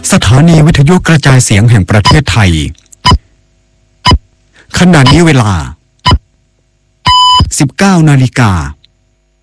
สถานีวิทยุกระจายเสียงแห่งประเทศไทยขณะนี้เวลา 19 นาฬิกา